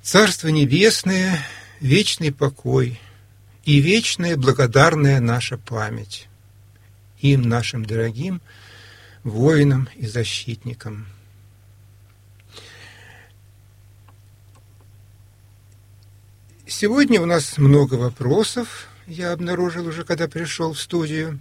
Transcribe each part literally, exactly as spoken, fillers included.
Царство Небесное, вечный покой и вечная благодарная наша память им, нашим дорогим воинам и защитникам. Сегодня у нас много вопросов, я обнаружил уже, когда пришел в студию,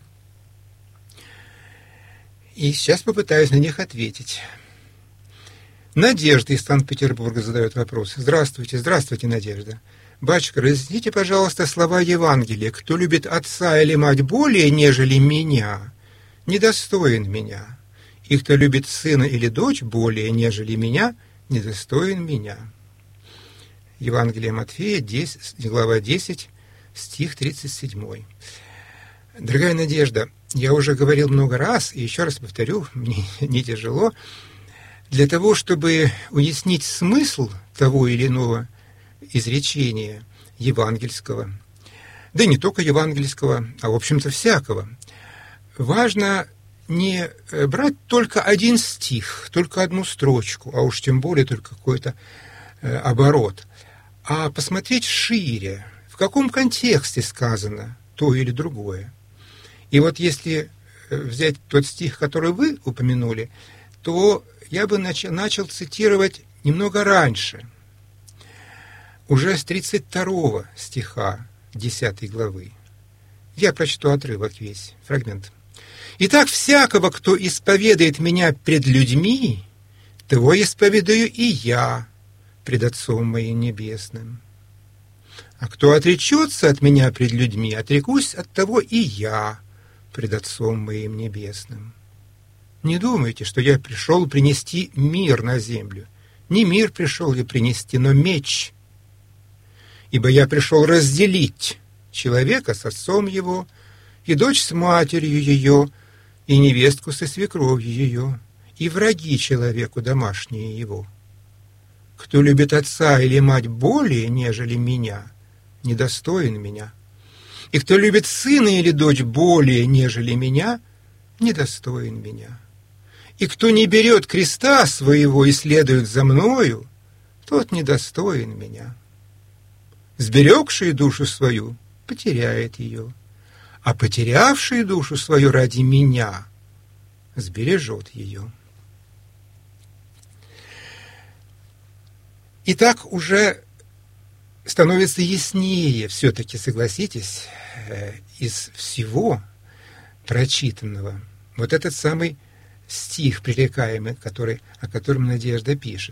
и сейчас попытаюсь на них ответить. Надежда из Санкт-Петербурга задает вопрос. Здравствуйте, здравствуйте, Надежда. Батюшка, разъясните, пожалуйста, слова Евангелия. Кто любит отца или мать более, нежели меня, недостоин меня. И кто любит сына или дочь более, нежели меня, недостоин меня. Евангелие Матфея, глава десять, стих тридцать семь. Дорогая Надежда, я уже говорил много раз, и еще раз повторю, мне не тяжело, для того, чтобы уяснить смысл того или иного изречения евангельского, да и не только евангельского, а, в общем-то, всякого, важно не брать только один стих, только одну строчку, а уж тем более только какой-то э, оборот, а посмотреть шире, в каком контексте сказано то или другое. И вот если взять тот стих, который вы упомянули, то я бы начал, начал цитировать немного раньше, уже с тридцать второго стиха десятой главы. Я прочту отрывок весь, фрагмент. «Итак, всякого, кто исповедает меня пред людьми, того исповедую и я пред Отцом моим Небесным. А кто отречется от меня пред людьми, отрекусь от того и я пред Отцом моим Небесным. Не думайте, что я пришел принести мир на землю. Не мир пришел я принести, но меч. Ибо я пришел разделить человека с отцом его, и дочь с матерью ее, и невестку со свекровью ее, и враги человеку домашние его. Кто любит отца или мать более, нежели меня, недостоин меня. И кто любит сына или дочь более, нежели меня, недостоин меня. И кто не берет креста своего и следует за мною, тот недостоин меня. Сберегший душу свою потеряет ее, а потерявший душу свою ради меня сбережет ее». Итак, уже становится яснее, все-таки, согласитесь, из всего прочитанного, вот этот самый стих пререкаемый, который, о котором Надежда пишет.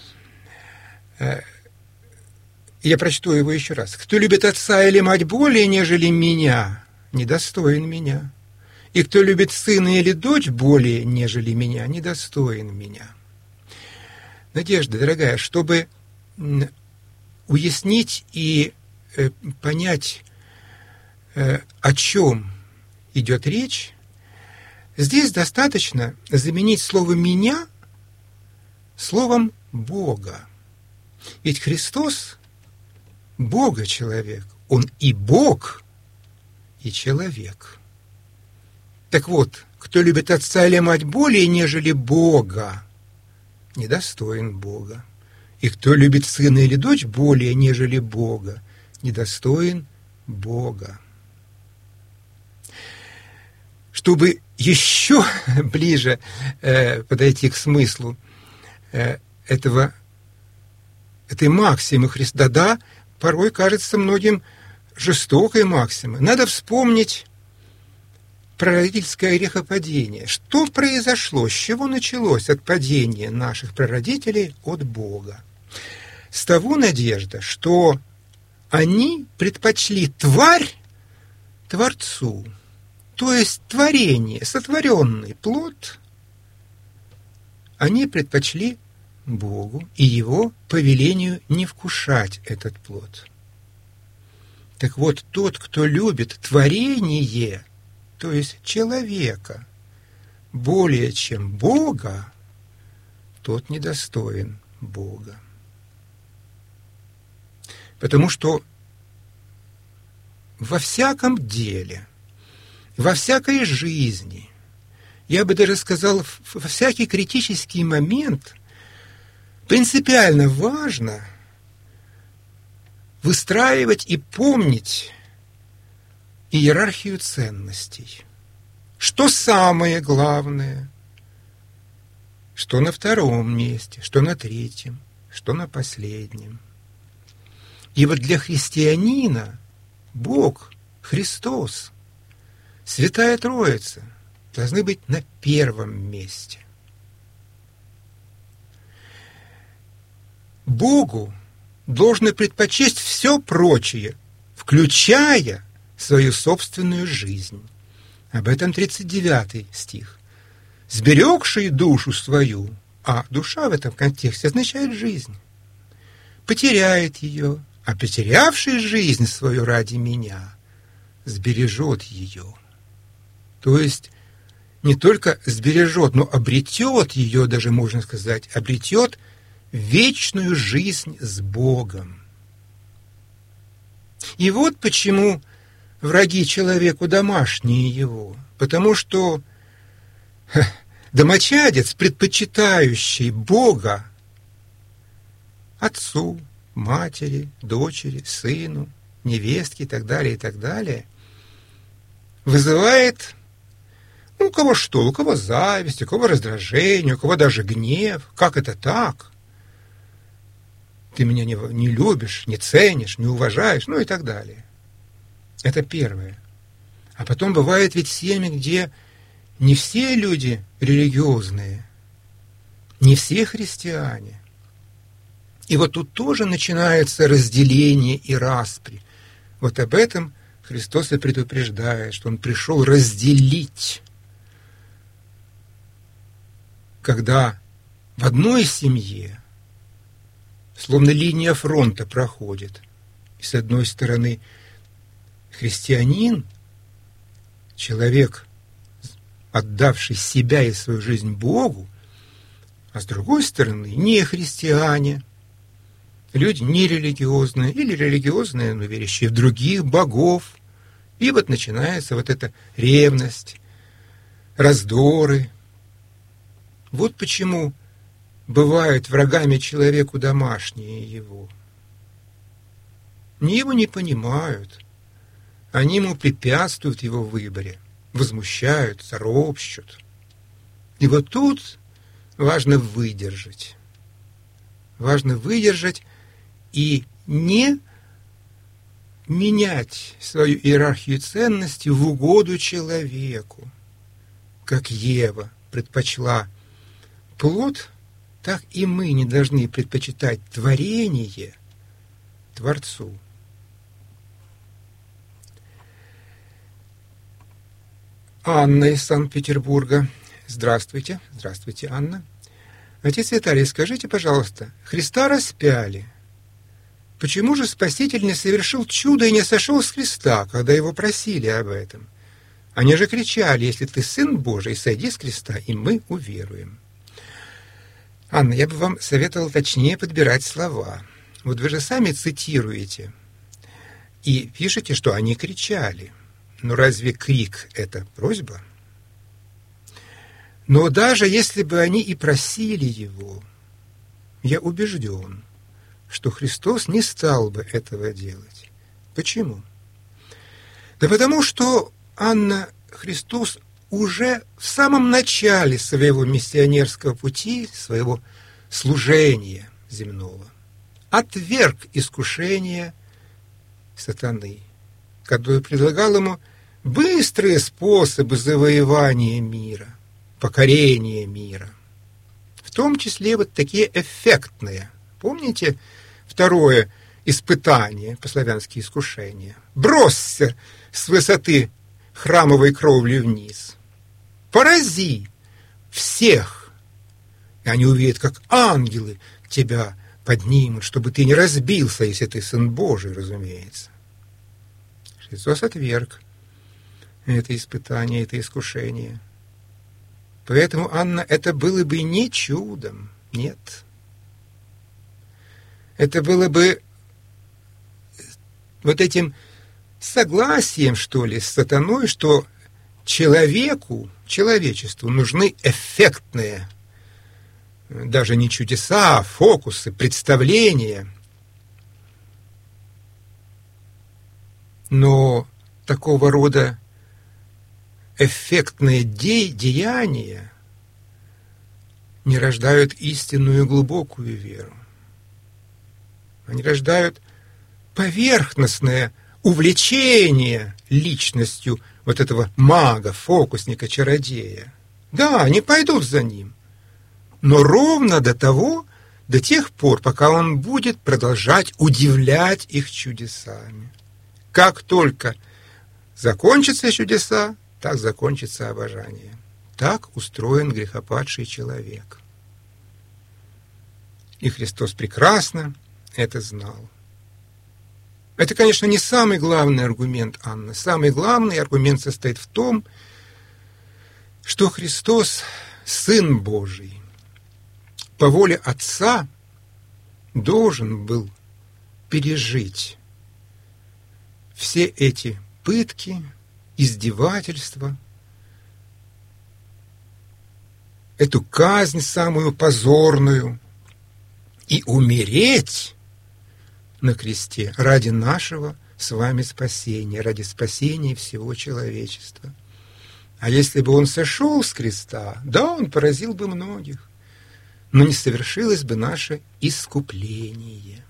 Я прочту его еще раз. «Кто любит отца или мать более, нежели меня, недостоин меня. И кто любит сына или дочь более, нежели меня, недостоин меня». Надежда, дорогая, чтобы уяснить и э, понять, э, о чем идет речь, здесь достаточно заменить слово «меня» словом «Бога». Ведь Христос – Бога-человек. Он и Бог, и человек. Так вот, кто любит отца или мать более, нежели Бога, недостоин Бога. И кто любит сына или дочь более, нежели Бога, недостоин Бога. Чтобы еще ближе э, подойти к смыслу э, этого, этой максимы Христа, да, порой кажется многим жестокой максимой. Надо вспомнить прародительское грехопадение. Что произошло, с чего началось отпадение наших прародителей от Бога? С того, Надежда, что они предпочли тварь Творцу, то есть творение, сотворенный плод, они предпочли Богу и Его повелению не вкушать этот плод. Так вот, тот, кто любит творение, то есть человека, более чем Бога, тот недостоин Бога. Потому что во всяком деле, во всякой жизни, я бы даже сказал, во всякий критический момент принципиально важно выстраивать и помнить иерархию ценностей. Что самое главное, что на втором месте, что на третьем, что на последнем. И вот для христианина Бог, Христос, Святая Троица должны быть на первом месте. Богу должно предпочесть все прочее, включая свою собственную жизнь. Об этом тридцать девятый стих. «Сберегший душу свою», а душа в этом контексте означает жизнь, «потеряет ее, а потерявший жизнь свою ради меня сбережет ее». То есть не только сбережет, но обретет ее, даже можно сказать, обретет вечную жизнь с Богом. И вот почему враги человеку домашние его, потому что ха, домочадец, предпочитающий Бога отцу, матери, дочери, сыну, невестке и так далее, и так далее, вызывает, ну, у кого что, у кого зависть, у кого раздражение, у кого даже гнев. Как это так? Ты меня не, не любишь, не ценишь, не уважаешь, ну и так далее. Это первое. А потом бывает ведь семьи, где не все люди религиозные, не все христиане. И вот тут тоже начинается разделение и распри. Вот об этом Христос и предупреждает, что Он пришел разделить. Когда в одной семье словно линия фронта проходит, и с одной стороны христианин, человек, отдавший себя и свою жизнь Богу, а с другой стороны не христиане, люди нерелигиозные или религиозные, но верящие в других богов. И вот начинается вот эта ревность, раздоры. Вот почему бывают врагами человеку домашние его. Они его не понимают, они ему препятствуют в его выборе, возмущаются, ропщут. И вот тут важно выдержать. Важно выдержать и не менять свою иерархию ценностей в угоду человеку, как Ева предпочла плод, так и мы не должны предпочитать творение Творцу. Анна из Санкт-Петербурга. Здравствуйте. Здравствуйте, Анна. Отец Виталий, скажите, пожалуйста, Христа распяли. Почему же Спаситель не совершил чудо и не сошел с креста, когда его просили об этом? Они же кричали: если ты Сын Божий, сойди с креста, и мы уверуем. Анна, я бы вам советовал точнее подбирать слова. Вот вы же сами цитируете и пишете, что они кричали. Но разве крик — это просьба? Но даже если бы они и просили его, я убежден, что Христос не стал бы этого делать. Почему? Да потому что, Анна, Христос уже в самом начале своего миссионерского пути, своего служения земного, отверг искушение сатаны, который предлагал ему быстрые способы завоевания мира, покорения мира, в том числе вот такие эффектные. Помните второе испытание, по-славянски искушение? Бросься с высоты храмовой кровли вниз, порази всех, и они увидят, как ангелы тебя поднимут, чтобы ты не разбился, если ты Сын Божий, разумеется. Христос отверг это испытание, это искушение. Поэтому, Анна, это было бы не чудом, нет. Это было бы вот этим согласием, что ли, с сатаной, что человеку, человечеству нужны эффектные, даже не чудеса, а фокусы, представления. Но такого рода эффектные де- деяния не рождают истинную глубокую веру. Они рождают поверхностное увлечение личностью вот этого мага, фокусника, чародея. Да, они пойдут за ним, но ровно до того, до тех пор, пока он будет продолжать удивлять их чудесами. Как только закончатся чудеса, так закончится обожание. Так устроен грехопадший человек. И Христос прекрасно это знал. Это, конечно, не самый главный аргумент, Анна. Самый главный аргумент состоит в том, что Христос, Сын Божий, по воле Отца должен был пережить все эти пытки, издевательства, эту казнь самую позорную и умереть на кресте ради нашего с вами спасения, ради спасения всего человечества. А если бы он сошел с креста, да, он поразил бы многих, но не совершилось бы наше искупление.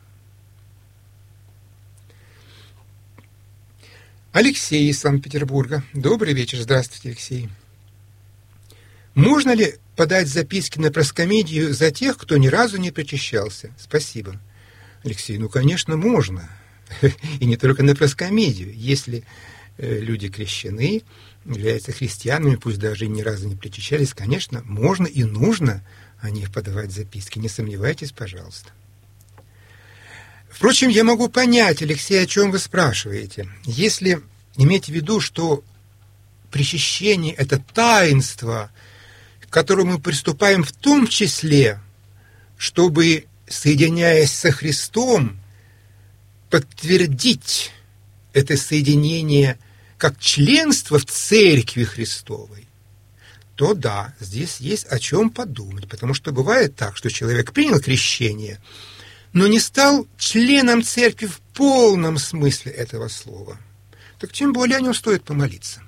Алексей из Санкт-Петербурга. Добрый вечер. Здравствуйте, Алексей. Можно ли подать записки на проскомидию за тех, кто ни разу не причащался? Спасибо. Алексей, ну, конечно, можно. И не только на проскомидию. Если люди крещены, являются христианами, пусть даже и ни разу не причащались, конечно, можно и нужно о них подавать записки. Не сомневайтесь, пожалуйста. Впрочем, я могу понять, Алексей, о чем вы спрашиваете. Если иметь в виду, что причащение – это таинство, к которому мы приступаем в том числе, чтобы, соединяясь со Христом, подтвердить это соединение как членство в Церкви Христовой, то да, здесь есть о чем подумать, потому что бывает так, что человек принял крещение, но не стал членом Церкви в полном смысле этого слова. Так тем более о нем стоит помолиться.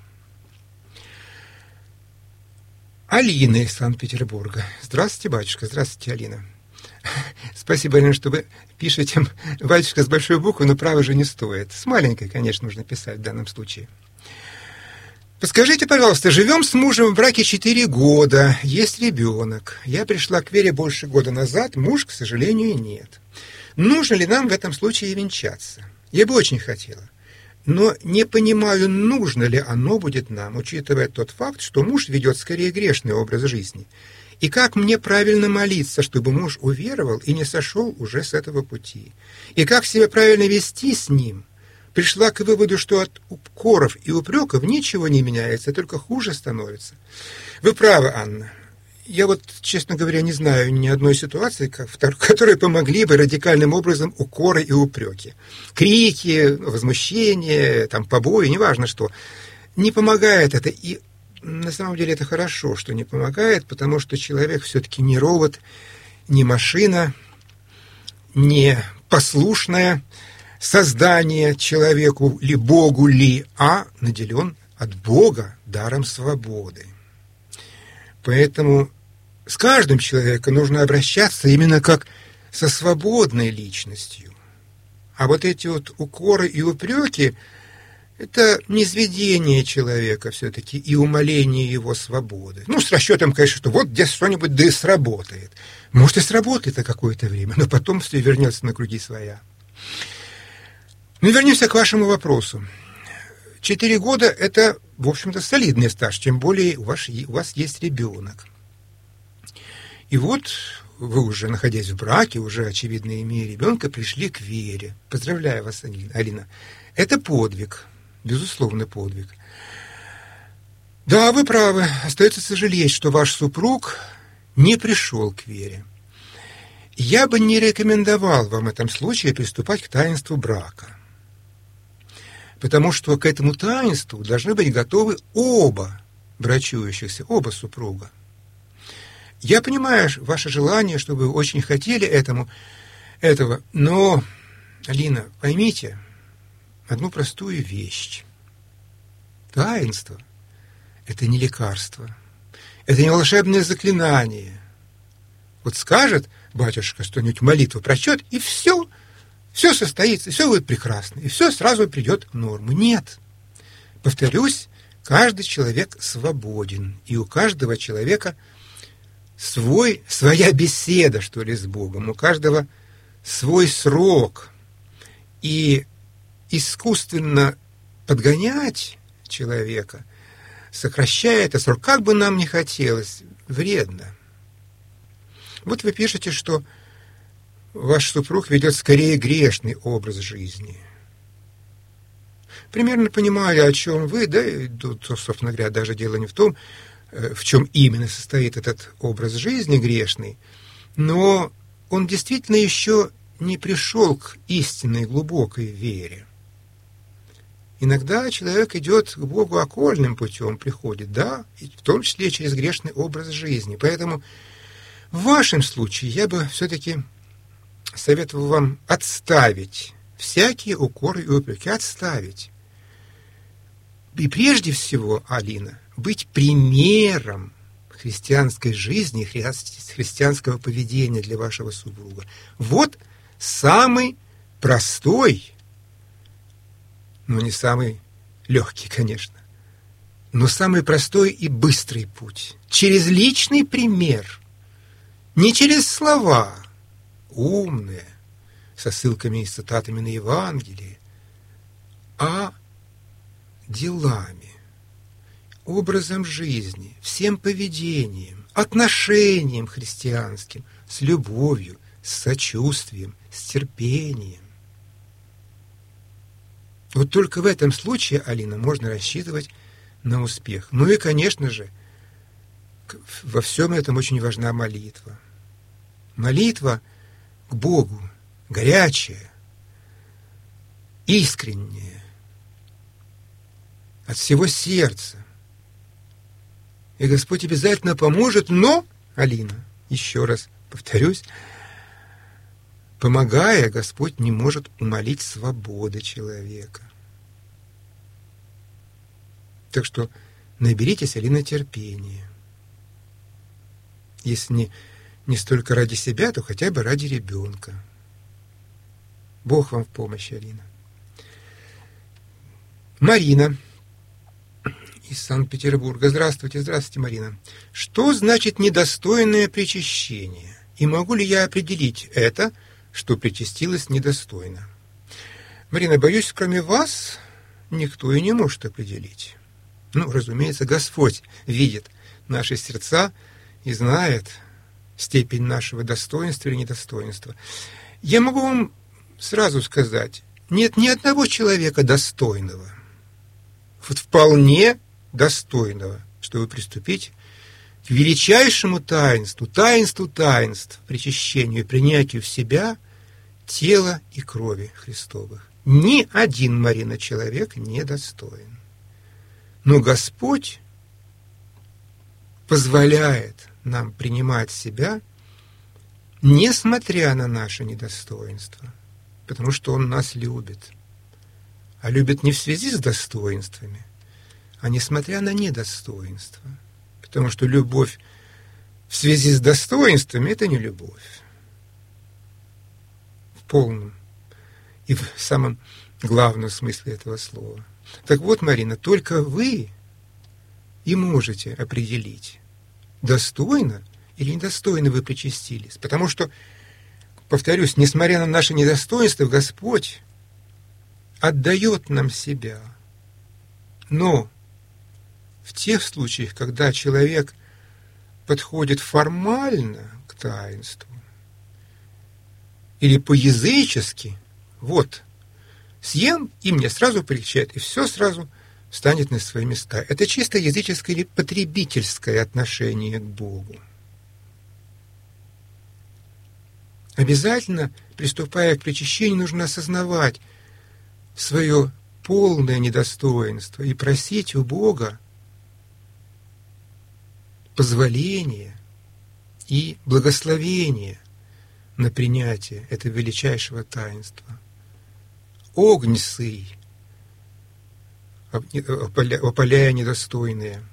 Алина из Санкт-Петербурга. Здравствуйте, батюшка. Здравствуйте, Алина. Спасибо, Алина, что вы пишете батюшка с большой буквы, но право же не стоит. С маленькой, конечно, нужно писать в данном случае. Подскажите, пожалуйста, живем с мужем в браке четыре года, есть ребенок. Я пришла к вере больше года назад, муж, к сожалению, нет. Нужно ли нам в этом случае венчаться? Я бы очень хотела. Но не понимаю, нужно ли оно будет нам, учитывая тот факт, что муж ведет скорее грешный образ жизни. И как мне правильно молиться, чтобы муж уверовал и не сошел уже с этого пути? И как себя правильно вести с ним? Пришла к выводу, что от укоров и упреков ничего не меняется, только хуже становится. Вы правы, Анна. Я вот, честно говоря, не знаю ни одной ситуации, в которой помогли бы радикальным образом укоры и упреки. Крики, возмущение, там, побои, неважно что. Не помогает это. И на самом деле это хорошо, что не помогает, потому что человек все-таки не робот, не машина, не послушное создание человеку ли, Богу ли, а наделен от Бога даром свободы. Поэтому с каждым человеком нужно обращаться именно как со свободной личностью. А вот эти вот укоры и упреки – это низведение человека все-таки и умаление его свободы. Ну, с расчетом, конечно, что вот здесь что-нибудь да и сработает. Может, и сработает на какое-то время, но потом все вернется на круги своя. Ну, вернемся к вашему вопросу. Четыре года – это, в общем-то, солидный стаж, тем более у вас, у вас есть ребенок. И вот вы уже, находясь в браке, уже, очевидно, имея ребенка, пришли к вере. Поздравляю вас, Алина. Это подвиг, безусловно, подвиг. Да, вы правы. Остается сожалеть, что ваш супруг не пришел к вере. Я бы не рекомендовал вам в этом случае приступать к таинству брака. Потому что к этому таинству должны быть готовы оба брачующихся, оба супруга. Я понимаю ваше желание, что вы очень хотели этому, этого, но, Алина, поймите, одну простую вещь. Таинство – это не лекарство, это не волшебное заклинание. Вот скажет батюшка что-нибудь, молитву прочтет, и все, все состоится, и все будет прекрасно, и все сразу придет в норму. Нет. Повторюсь, каждый человек свободен, и у каждого человека свой, своя беседа, что ли, с Богом, у каждого свой срок. И искусственно подгонять человека, сокращая этот срок, как бы нам ни хотелось, вредно. Вот вы пишете, что ваш супруг ведет скорее грешный образ жизни. Примерно понимаю, о чем вы, да, и тут, собственно говоря, даже дело не в том, в чем именно состоит этот образ жизни грешный, но он действительно еще не пришел к истинной глубокой вере. Иногда человек идет к Богу окольным путем, приходит, да, и в том числе через грешный образ жизни. Поэтому в вашем случае я бы все-таки советовал вам отставить всякие укоры и упреки, отставить. И прежде всего, Алина, быть примером христианской жизни, христианского поведения для вашего супруга. Вот самый простой, но не самый легкий, конечно, но самый простой и быстрый путь. Через личный пример, не через слова, умные, со ссылками и цитатами на Евангелие, а делами, образом жизни, всем поведением, отношением христианским, с любовью, с сочувствием, с терпением. Вот только в этом случае, Алина, можно рассчитывать на успех. Ну и, конечно же, во всем этом очень важна молитва. Молитва к Богу, горячая, искренняя, от всего сердца. И Господь обязательно поможет, но, Алина, еще раз повторюсь, помогая, Господь не может умолить свободы человека. Так что наберитесь, Алина, терпения. Если не, не столько ради себя, то хотя бы ради ребенка. Бог вам в помощь, Алина. Марина из Санкт-Петербурга. Здравствуйте, здравствуйте, Марина. Что значит недостойное причащение? И могу ли я определить это, что причастилось недостойно? Марина, боюсь, кроме вас никто и не может определить. Ну, разумеется, Господь видит наши сердца и знает степень нашего достоинства или недостоинства. Я могу вам сразу сказать, нет ни одного человека достойного, вот вполне достойного, чтобы приступить к величайшему таинству, таинству таинств, причащению и принятию в себя тела и крови Христовых. Ни один, Марина, человек недостоин. Но Господь позволяет нам принимать себя, несмотря на наше недостоинство, потому что Он нас любит. А любит не в связи с достоинствами, а несмотря на недостоинство. Потому что любовь в связи с достоинствами – это не любовь. В полном и в самом главном смысле этого слова. Так вот, Марина, только вы и можете определить, достойно или недостойно вы причастились. Потому что, повторюсь, несмотря на наши недостоинства, Господь отдает нам себя. Но в тех случаях, когда человек подходит формально к таинству или по-язычески, вот, съем, и мне сразу полегчает, и все сразу станет на свои места. Это чисто языческое или потребительское отношение к Богу. Обязательно, приступая к причащению, нужно осознавать свое полное недостоинство и просить у Бога позволения и благословения на принятие этого величайшего таинства. Огнь сый опаляя недостойные.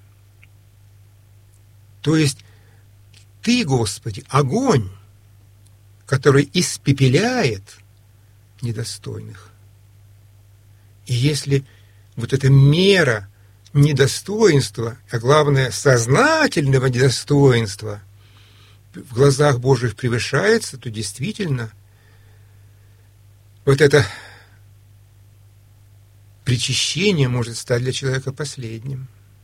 То есть Ты, Господи, огонь, который испепеляет недостойных. И если вот эта мера недостоинства, а главное сознательного недостоинства в глазах Божьих превышается, то действительно вот это причащение может стать для человека последним.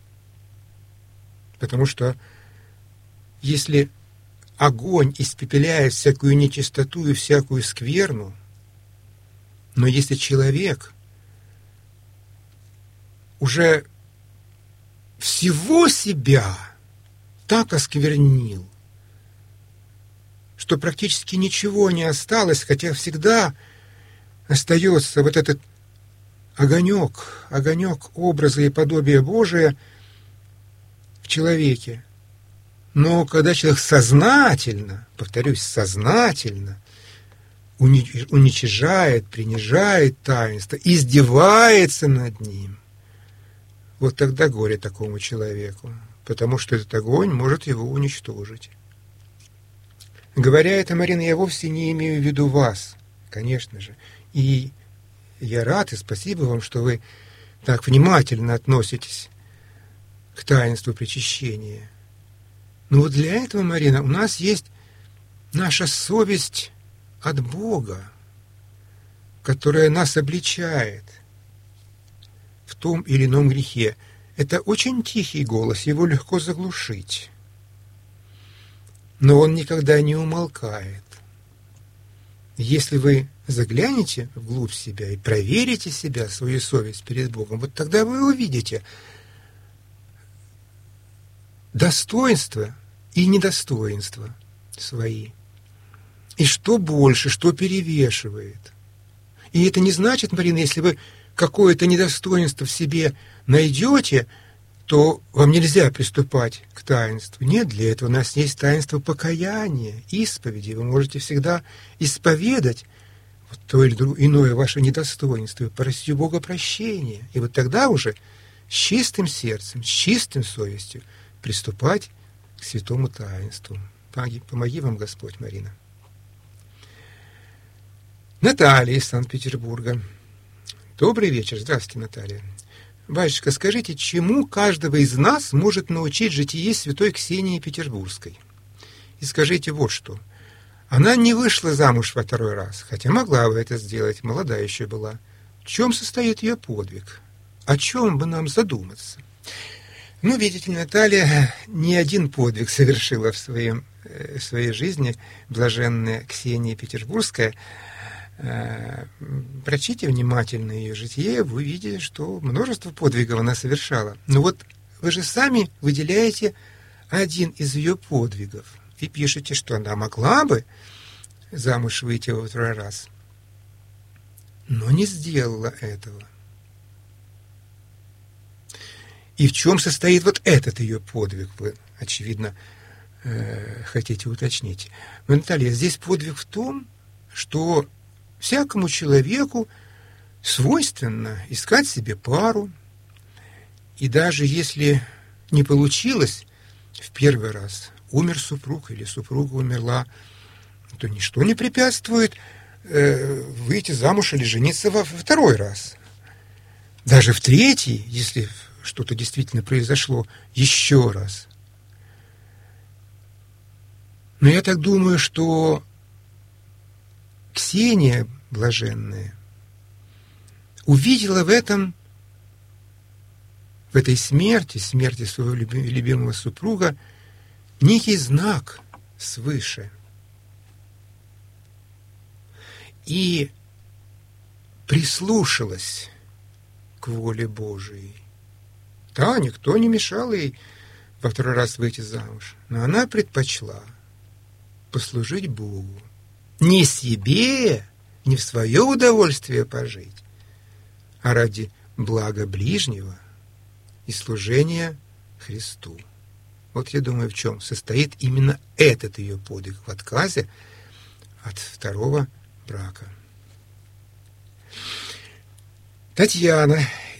Потому что если огонь испепеляет всякую нечистоту и всякую скверну, но если человек уже всего себя так осквернил, что практически ничего не осталось, хотя всегда остается вот этот огонек, огонек образа и подобия Божия в человеке. Но когда человек сознательно, повторюсь, сознательно уничижает, принижает таинство, издевается над ним, вот тогда горе такому человеку, потому что этот огонь может его уничтожить. Говоря это, Марина, я вовсе не имею в виду вас, конечно же. И я рад и спасибо вам, что вы так внимательно относитесь к таинству причащения. Но вот для этого, Марина, у нас есть наша совесть от Бога, которая нас обличает в том или ином грехе. Это очень тихий голос, его легко заглушить. Но он никогда не умолкает. Если вы заглянете вглубь себя и проверите себя, свою совесть перед Богом, вот тогда вы увидите достоинства и недостоинства свои. И что больше, что перевешивает. И это не значит, Марина, если вы какое-то недостоинство в себе найдете, то вам нельзя приступать к таинству. Нет, для этого у нас есть таинство покаяния, исповеди. Вы можете всегда исповедать вот то или иное ваше недостоинство и просить у Бога прощения. И вот тогда уже с чистым сердцем, с чистым совестью приступать к святому таинству. Помоги, помоги вам, Господь, Марина. Наталья из Санкт-Петербурга. Добрый вечер. Здравствуйте, Наталья. Батюшка, скажите, чему каждого из нас может научить житие святой Ксении Петербургской? И скажите вот что. Она не вышла замуж во второй раз, хотя могла бы это сделать, молодая еще была. В чем состоит ее подвиг? О чем бы нам задуматься? Ну, видите ли, Наталья не один подвиг совершила в, своем, в своей жизни блаженная Ксения Петербургская. Прочтите внимательно ее житие, вы увидите, что множество подвигов она совершала. Но вот вы же сами выделяете один из ее подвигов и пишете, что она могла бы замуж выйти во второй раз, но не сделала этого. И в чем состоит вот этот ее подвиг, вы, очевидно, э, хотите уточнить. Но, Наталья, здесь подвиг в том, что всякому человеку свойственно искать себе пару, и даже если не получилось в первый раз, умер супруг или супруга умерла, то ничто не препятствует э, выйти замуж или жениться во второй раз. Даже в третий, если что-то действительно произошло, еще раз. Но я так думаю, что Ксения блаженная увидела в этом, в этой смерти, смерти своего любимого супруга, некий знак свыше. И прислушалась к воле Божией. Да, никто не мешал ей во второй раз выйти замуж, но она предпочла послужить Богу. Не себе, не в свое удовольствие пожить, а ради блага ближнего и служения Христу. Вот я думаю, в чем состоит именно этот ее подвиг в отказе от второго брака. Татьяна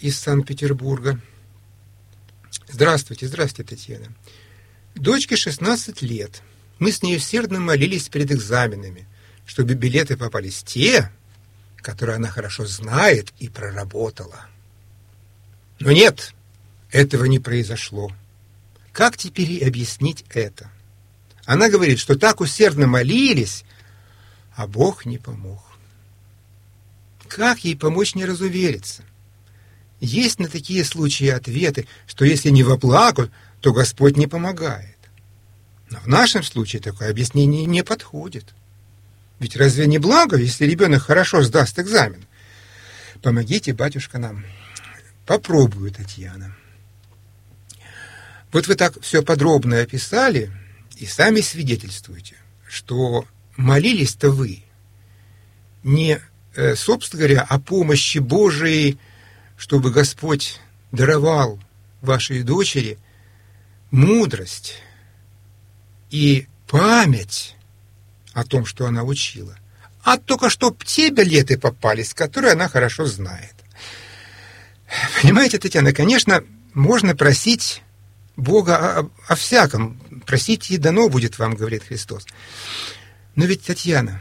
из Санкт-Петербурга. Здравствуйте, здравствуйте, Татьяна. Дочке шестнадцать лет. Мы с ней усердно молились перед экзаменами, чтобы билеты попались те, которые она хорошо знает и проработала. Но нет, этого не произошло. Как теперь ей объяснить это? Она говорит, что так усердно молились, а Бог не помог. Как ей помочь не разувериться? Есть на такие случаи ответы, что если не во благо, то Господь не помогает. Но в нашем случае такое объяснение не подходит. Ведь разве не благо, если ребенок хорошо сдаст экзамен? Помогите, батюшка, нам. Попробую, Татьяна. Вот вы так все подробно описали и сами свидетельствуете, что молились-то вы не, собственно говоря, о помощи Божией, чтобы Господь даровал вашей дочери мудрость и память о том, что она учила, а только чтоб те билеты попались, которые она хорошо знает. Понимаете, Татьяна, конечно, можно просить Бога о, о всяком. Просите, и дано будет вам, говорит Христос. Но ведь, Татьяна,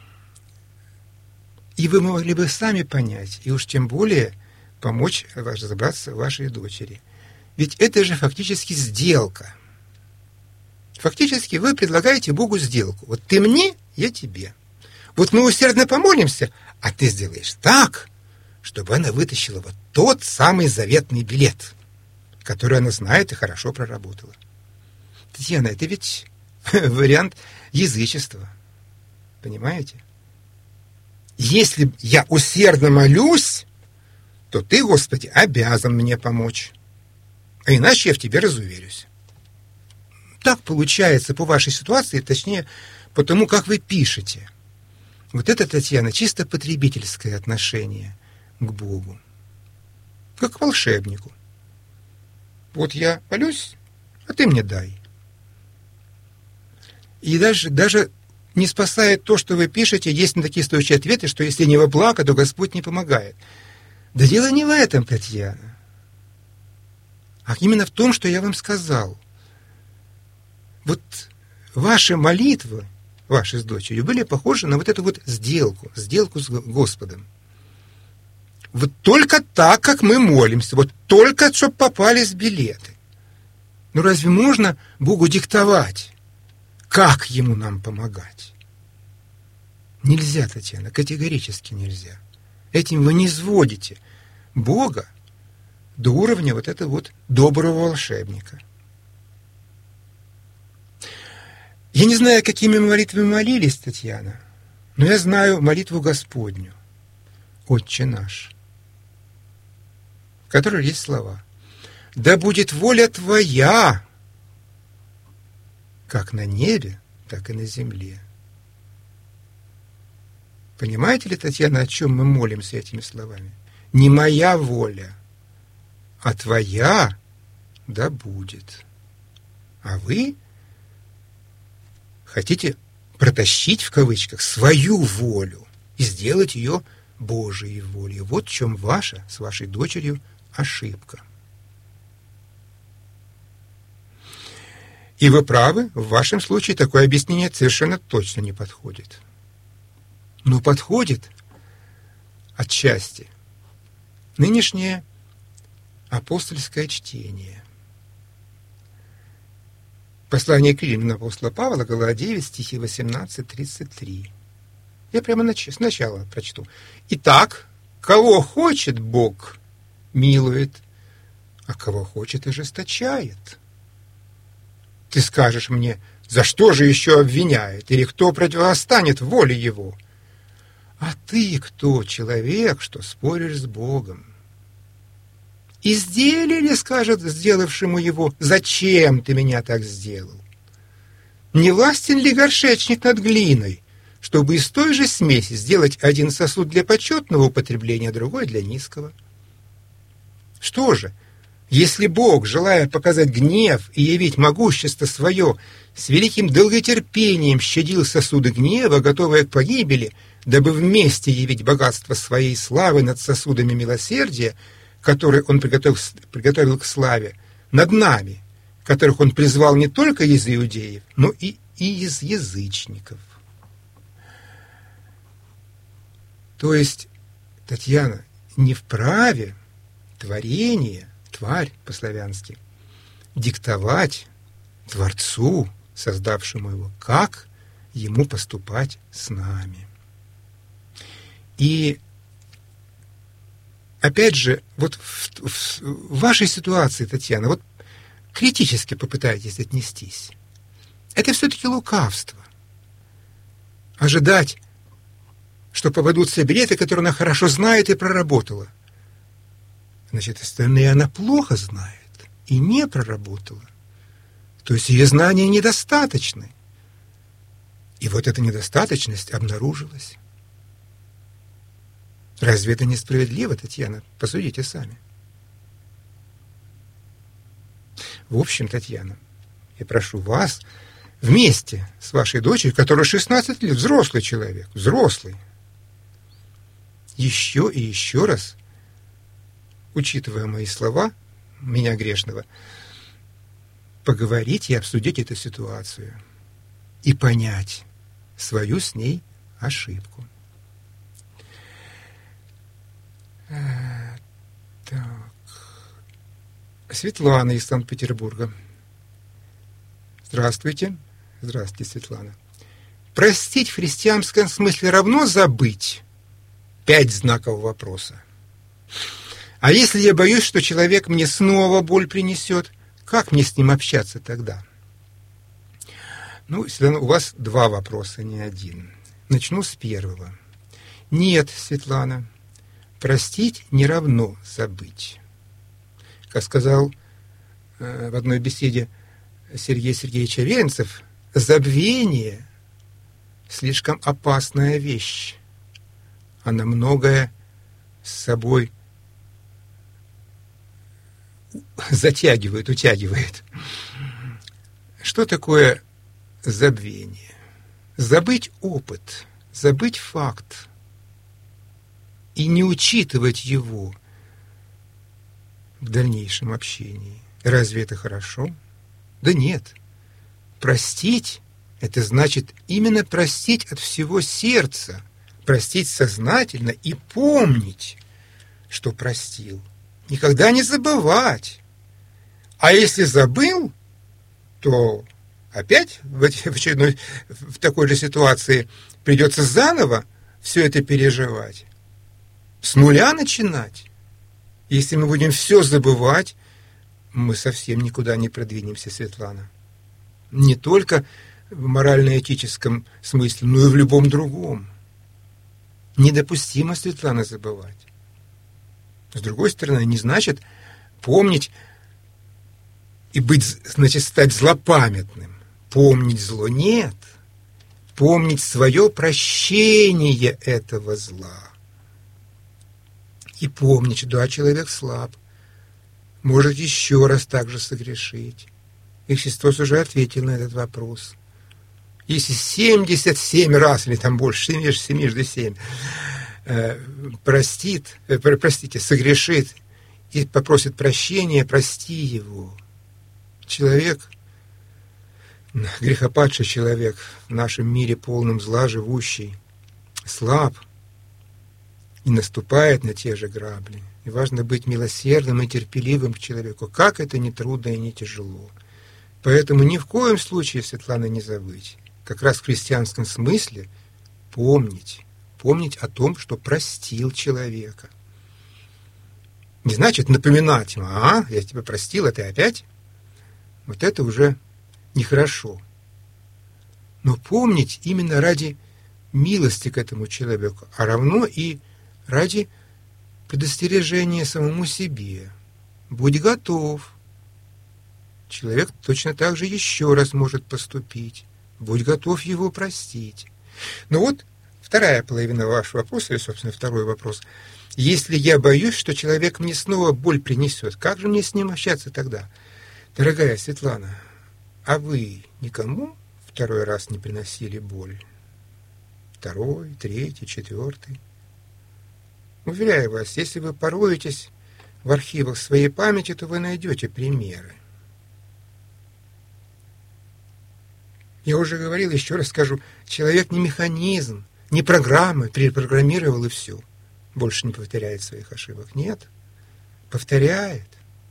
и вы могли бы сами понять, и уж тем более помочь разобраться вашей дочери. Ведь это же фактически сделка. Фактически вы предлагаете Богу сделку. Вот ты мне, я тебе. Вот мы усердно помолимся, а ты сделаешь так, чтобы она вытащила вот тот самый заветный билет, который она знает и хорошо проработала. Татьяна, это ведь вариант язычества. Понимаете? Если я усердно молюсь, то ты, Господи, обязан мне помочь. А иначе я в тебе разуверюсь. Так получается по вашей ситуации, точнее, по тому, как вы пишете. Вот это, Татьяна, чисто потребительское отношение к Богу. Как к волшебнику. Вот я молюсь, а ты мне дай. И даже, даже не спасает то, что вы пишете, есть на такие случаи ответы, что если не во благо, то Господь не помогает. Да дело не в этом, Татьяна, а именно в том, что я вам сказал. Вот ваши молитвы, ваши с дочерью, были похожи на вот эту вот сделку, сделку с Господом. Вот только так, как мы молимся, вот только, чтобы попались билеты. Ну разве можно Богу диктовать, как Ему нам помогать? Нельзя, Татьяна, категорически нельзя. Этим вы не сводите Бога до уровня вот этого вот доброго волшебника. Я не знаю, какими молитвами молились, Татьяна, но я знаю молитву Господню, Отче наш, в которой есть слова: «Да будет воля Твоя, как на небе, так и на земле». Понимаете ли, Татьяна, о чем мы молимся этими словами? Не моя воля, а Твоя да будет. А вы хотите протащить, в кавычках, свою волю и сделать ее Божией волей. Вот в чем ваша с вашей дочерью ошибка. И вы правы, в вашем случае такое объяснение совершенно точно не подходит. Но подходит отчасти нынешнее апостольское чтение. Послание к Римлянам апостола Павла, глава девять, стихи восемнадцать тридцать три. Я прямо нач- сначала прочту. «Итак, кого хочет Бог, милует, а кого хочет, ожесточает». Ты скажешь мне: за что же еще обвиняет, или кто противостанет воле Его? А ты кто, человек, что споришь с Богом? И сделали, скажет сделавшему его, зачем ты меня так сделал? Не властен ли горшечник над глиной, чтобы из той же смеси сделать один сосуд для почетного употребления, другой для низкого? Что же, если Бог, желая показать гнев и явить могущество свое, с великим долготерпением щадил сосуды гнева, готовые к погибели, дабы вместе явить богатство своей славы над сосудами милосердия, которые Он приготовил, приготовил к славе, над нами, которых Он призвал не только из иудеев, но и, и из язычников. То есть, Татьяна, не вправе творение, тварь по-славянски, диктовать Творцу, создавшему его, как ему поступать с нами. И опять же, вот в, в, в вашей ситуации, Татьяна, вот критически попытайтесь отнестись. Это все-таки лукавство. Ожидать, что попадутся билеты, которые она хорошо знает и проработала. Значит, остальные она плохо знает и не проработала. То есть ее знания недостаточны. И вот эта недостаточность обнаружилась. Разве это несправедливо, Татьяна? Посудите сами. В общем, Татьяна, я прошу вас вместе с вашей дочерью, которая шестнадцать лет, взрослый человек, взрослый, еще и еще раз, учитывая мои слова, меня грешного, поговорить и обсудить эту ситуацию и понять свою с ней ошибку. Так. Светлана из Санкт-Петербурга. Здравствуйте. Здравствуйте, Светлана. Простить в христианском смысле равно забыть? Пять знаков вопроса. А если я боюсь, что человек мне снова боль принесет, как мне с ним общаться тогда? Ну, Светлана, у вас два вопроса, не один. Начну с первого. Нет, Светлана, простить не равно забыть. Как сказал э, в одной беседе Сергей Сергеевич Аверинцев, забвение – слишком опасная вещь. Она многое с собой затягивает, утягивает. Что такое забвение? Забыть опыт, забыть факт и не учитывать его в дальнейшем общении. Разве это хорошо? Да нет. Простить – это значит именно простить от всего сердца, простить сознательно и помнить, что простил. Никогда не забывать. А если забыл, то опять в очередной, в такой же ситуации придется заново все это переживать. С нуля начинать. Если мы будем все забывать, мы совсем никуда не продвинемся, Светлана. Не только в морально-этическом смысле, но и в любом другом. Недопустимо, Светлана, забывать. С другой стороны, не значит помнить и быть, значит, стать злопамятным. Помнить зло нет. Помнить свое прощение этого зла. И помнить, что да, человек слаб, может еще раз так же согрешить. И Христос уже ответил на этот вопрос. Если семьдесят семь раз, или там больше, семь между семь, э, простит, э, простите, согрешит и попросит прощения, прости его. Человек, грехопадший человек, в нашем мире полном зла живущий, слаб, и наступает на те же грабли. И важно быть милосердным и терпеливым к человеку. Как это не трудно и не тяжело. Поэтому ни в коем случае, Светлана, не забыть. Как раз в христианском смысле помнить. Помнить о том, что простил человека. Не значит напоминать ему, а, я тебя простил, а ты опять? Вот это уже нехорошо. Но помнить именно ради милости к этому человеку, а равно и ради предостережения самому себе. Будь готов. Человек точно так же еще раз может поступить. Будь готов его простить. Ну вот, вторая половина вашего вопроса, или, собственно, второй вопрос. Если я боюсь, что человек мне снова боль принесет, как же мне с ним общаться тогда? Дорогая Светлана, а вы никому второй раз не приносили боль? Второй, третий, четвертый? Уверяю вас, если вы пороетесь в архивах своей памяти, то вы найдете примеры. Я уже говорил, еще раз скажу, человек не механизм, не программа, перепрограммировал и все. Больше не повторяет своих ошибок. Нет, повторяет.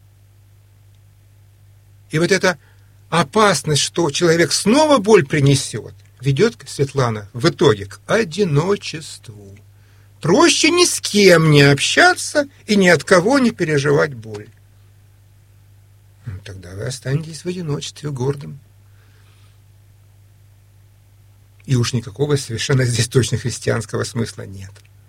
И вот эта опасность, что человек снова боль принесет, ведет, Светлана, в итоге к одиночеству. Проще ни с кем не общаться и ни от кого не переживать боль. Ну, тогда вы останетесь в одиночестве гордым. И уж никакого совершенно здесь точно христианского смысла нет.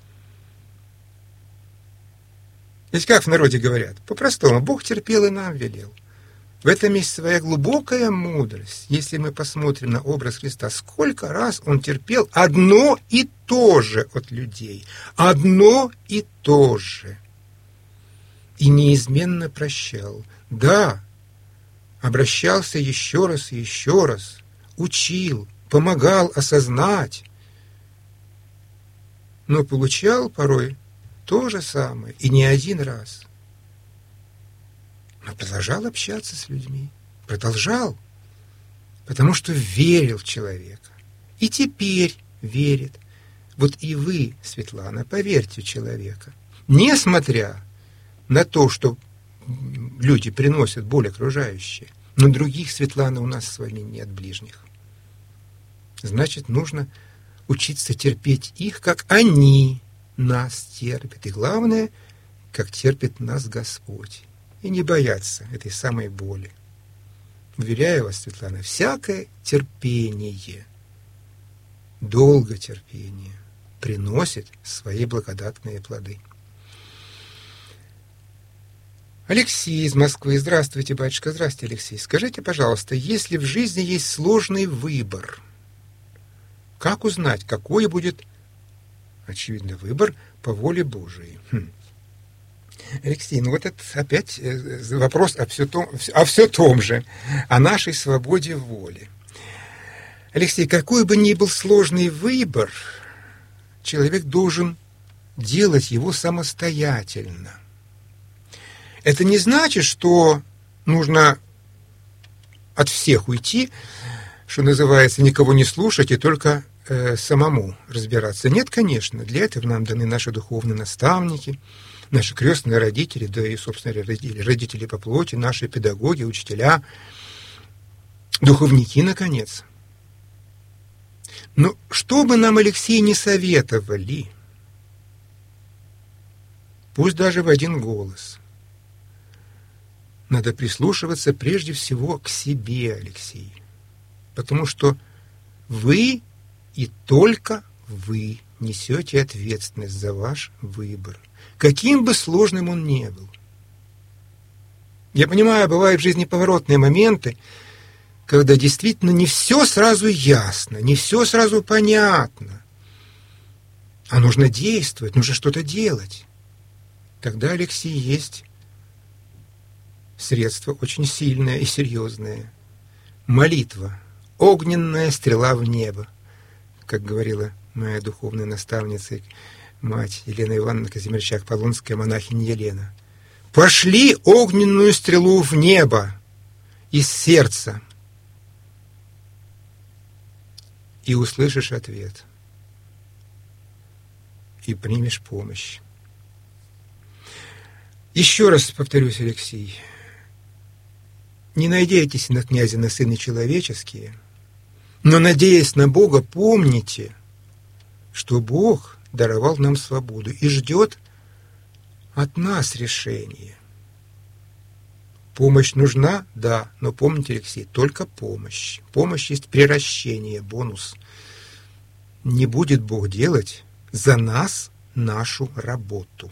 Ведь как в народе говорят, по-простому, Бог терпел и нам велел. В этом есть своя глубокая мудрость. Если мы посмотрим на образ Христа, сколько раз Он терпел одно и то же от людей. Одно и то же. И неизменно прощал. Да, обращался еще раз и еще раз. Учил, помогал осознать. Но получал порой то же самое. И не один раз. Но продолжал общаться с людьми. Продолжал. Потому что верил в человека. И теперь верит. Вот и вы, Светлана, поверьте в человека. Несмотря на то, что люди приносят боль окружающие. Но других, Светлана, у нас с вами нет ближних. Значит, нужно учиться терпеть их, как они нас терпят. И главное, как терпит нас Господь. И не бояться этой самой боли. Уверяю вас, Светлана, всякое терпение, долготерпение приносит свои благодатные плоды. Алексей из Москвы. Здравствуйте, батюшка. Здравствуйте, Алексей. Скажите, пожалуйста, если в жизни есть сложный выбор, как узнать, какой будет, очевидно, выбор по воле Божией? Хм. Алексей, ну вот это опять вопрос о все том, о все том же, о нашей свободе воли. Алексей, какой бы ни был сложный выбор, человек должен делать его самостоятельно. Это не значит, что нужно от всех уйти, что называется, никого не слушать и только э, самому разбираться. Нет, конечно, для этого нам даны наши духовные наставники, наши крестные родители, да и, собственно, родители, родители по плоти, наши педагоги, учителя, духовники, наконец. Но что бы нам, Алексей, не советовали, пусть даже в один голос, надо прислушиваться прежде всего к себе, Алексей. Потому что вы и только вы несете ответственность за ваш выбор, каким бы сложным он ни был. Я понимаю, бывают в жизни поворотные моменты, когда действительно не все сразу ясно, не все сразу понятно, а нужно действовать, нужно что-то делать. Тогда, Алексей, есть средство очень сильное и серьезное. Молитва, огненная стрела в небо, как говорила моя духовная наставница, мать Елена Ивановна Казимирчак-Полонская, монахиня Елена. Пошли огненную стрелу в небо из сердца, и услышишь ответ, и примешь помощь. Еще раз повторюсь, Алексей, не надейтесь на князя, на сыны человеческие, но, надеясь на Бога, помните, что Бог даровал нам свободу и ждет от нас решения. Помощь нужна? Да, но помните, Алексей, только помощь. Помощь есть приращение, бонус. Не будет Бог делать за нас нашу работу.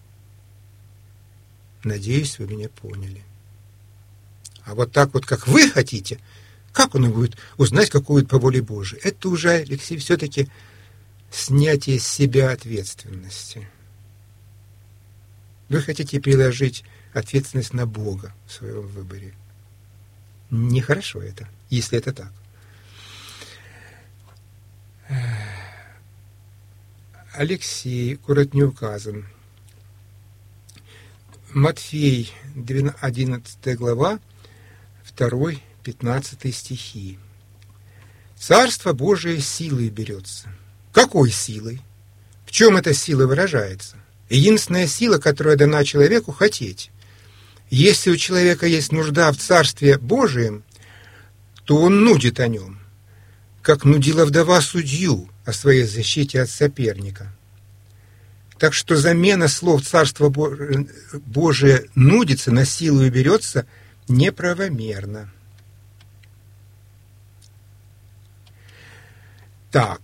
Надеюсь, вы меня поняли. А вот так вот, как вы хотите, как он будет узнать, какую по воле Божией? Это уже, Алексей, все-таки снятие с себя ответственности. Вы хотите переложить ответственность на Бога в своем выборе. Нехорошо это, если это так. Алексей, город не указан. Матфей, одиннадцатая глава, второй-пятнадцатый стихи. «Царство Божие силой берется». Какой силой? В чем эта сила выражается? Единственная сила, которая дана человеку, хотеть. Если у человека есть нужда в Царстве Божием, то он нудит о нем, как нудила вдова судью о своей защите от соперника. Так что замена слов «Царство Божие нудится» на «силу и берется» неправомерна. Так,